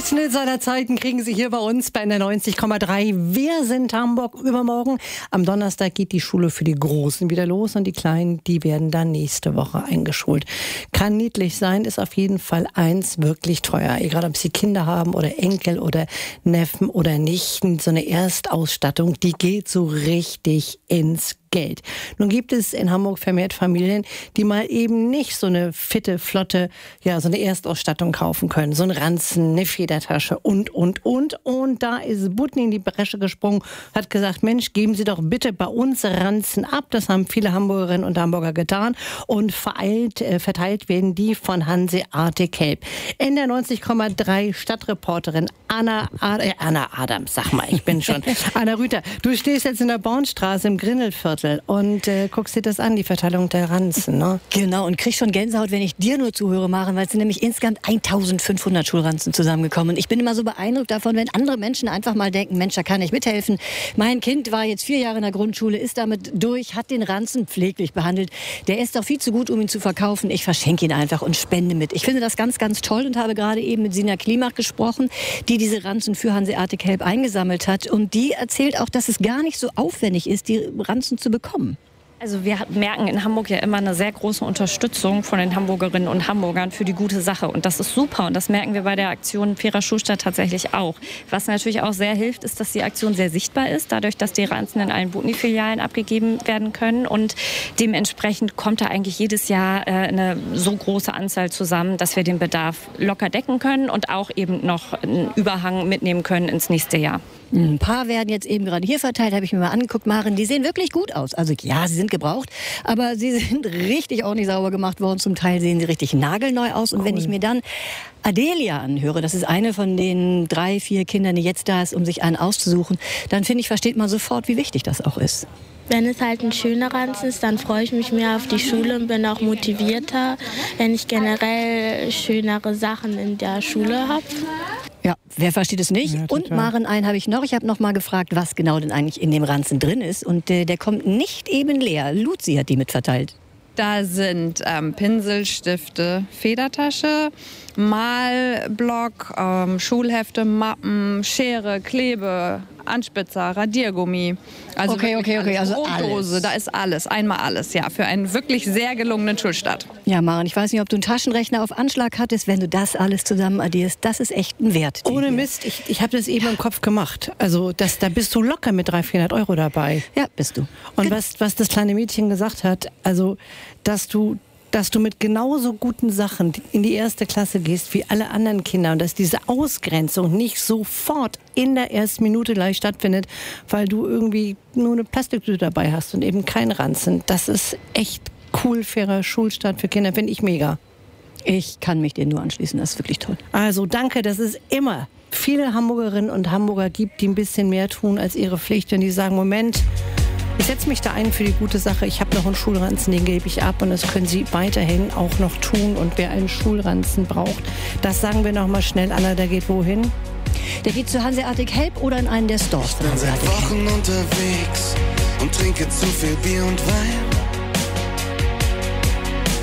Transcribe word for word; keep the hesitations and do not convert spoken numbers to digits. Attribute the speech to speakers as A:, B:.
A: Durchschnitt seiner Zeiten kriegen Sie hier bei uns bei der neunzig Komma drei. Wir sind Hamburg übermorgen. Am Donnerstag geht die Schule für die Großen wieder los und die Kleinen, die werden dann nächste Woche eingeschult. Kann niedlich sein, ist auf jeden Fall eins wirklich teuer. Egal, ob Sie Kinder haben oder Enkel oder Neffen oder Nichten, so eine Erstausstattung, die geht so richtig ins Geld. Nun gibt es in Hamburg vermehrt Familien, die mal eben nicht so eine fitte, flotte, ja, so eine Erstausstattung kaufen können. So ein Ranzen, eine Federtasche und, und, und. Und da ist Butni in die Bresche gesprungen, hat gesagt, Mensch, geben Sie doch bitte bei uns Ranzen ab. Das haben viele Hamburgerinnen und Hamburger getan. Und vereilt, äh, verteilt werden die von Hanseatic Help. In der neunzig Komma drei Stadtreporterin Anna, Ad- äh, Anna Adams, sag mal, ich bin schon. Anna Rüther, du stehst jetzt in der Bornstraße im Grindelviertel und äh, guckst dir das an, die Verteilung der Ranzen, ne?
B: Genau, und krieg schon Gänsehaut, wenn ich dir nur zuhöre, Maren, weil es sind nämlich insgesamt eintausendfünfhundert Schulranzen zusammengekommen. Und ich bin immer so beeindruckt davon, wenn andere Menschen einfach mal denken, Mensch, da kann ich mithelfen. Mein Kind war jetzt vier Jahre in der Grundschule, ist damit durch, hat den Ranzen pfleglich behandelt. Der ist doch viel zu gut, um ihn zu verkaufen. Ich verschenke ihn einfach und spende mit. Ich finde das ganz, ganz toll und habe gerade eben mit Sina Klimach gesprochen, die diese Ranzen für Hanseatic Help eingesammelt hat. Und die erzählt auch, dass es gar nicht so aufwendig ist, die Ranzen zu bekommen.
C: Also wir merken in Hamburg ja immer eine sehr große Unterstützung von den Hamburgerinnen und Hamburgern für die gute Sache. Und das ist super. Und das merken wir bei der Aktion Fairer Schulstart tatsächlich auch. Was natürlich auch sehr hilft, ist, dass die Aktion sehr sichtbar ist. Dadurch, dass die Ranzen in allen Butni-Filialen abgegeben werden können. Und dementsprechend kommt da eigentlich jedes Jahr äh, eine so große Anzahl zusammen, dass wir den Bedarf locker decken können und auch eben noch einen Überhang mitnehmen können ins nächste Jahr.
B: Ein paar werden jetzt eben gerade hier verteilt, habe ich mir mal angeguckt, Maren, die sehen wirklich gut aus. Also ja, sie sind gebraucht, aber sie sind richtig ordentlich sauber gemacht worden. Zum Teil sehen sie richtig nagelneu aus. Und cool. Wenn ich mir dann Adelia anhöre, das ist eine von den drei, vier Kindern, die jetzt da ist, um sich einen auszusuchen, dann finde ich, versteht man sofort, wie wichtig das auch ist.
D: Wenn es halt ein schöner Ranzen ist, dann freue ich mich mehr auf die Schule und bin auch motivierter, wenn ich generell schönere Sachen in der Schule habe.
B: Ja, wer versteht es nicht? Ja, und Maren, einen habe ich noch. Ich habe noch mal gefragt, was genau denn eigentlich in dem Ranzen drin ist. Und äh, der kommt nicht eben leer. Luzi hat die mitverteilt.
E: Da sind ähm, Pinsel, Stifte, Federtasche, Malblock, ähm, Schulhefte, Mappen, Schere, Klebe, Anspitzer, Radiergummi. Also
B: okay, okay, okay, also
E: Brotdose, da ist alles, einmal alles, ja, für einen wirklich sehr gelungenen Schulstart.
B: Ja, Maren, ich weiß nicht, ob du einen Taschenrechner auf Anschlag hattest, wenn du das alles zusammen addierst, das ist echt ein Wert.
A: Ohne Mist, ich, ich habe das eben im Kopf gemacht. Also das, da bist du locker mit dreihundert, vierhundert Euro dabei.
B: Ja, bist du.
A: Und was, was das kleine Mädchen gesagt hat, also dass du dass du mit genauso guten Sachen in die erste Klasse gehst wie alle anderen Kinder und dass diese Ausgrenzung nicht sofort in der ersten Minute gleich stattfindet, weil du irgendwie nur eine Plastiktüte dabei hast und eben kein Ranzen. Das ist echt cool, fairer Schulstart für Kinder, finde ich mega.
B: Ich kann mich dir nur anschließen, das ist wirklich toll.
A: Also danke, dass es immer viele Hamburgerinnen und Hamburger gibt, die ein bisschen mehr tun als ihre Pflicht, wenn die sagen, Moment, ich setze mich da ein für die gute Sache. Ich habe noch einen Schulranzen, den gebe ich ab und das können Sie weiterhin auch noch tun. Und wer einen Schulranzen braucht, das sagen wir noch mal schnell. Anna, der geht wohin?
B: Der geht zu Hanseatic Help oder in einen der Stores von Hanseatic Help.
F: Ich bin seit Wochen unterwegs und trinke zu viel Bier und Wein.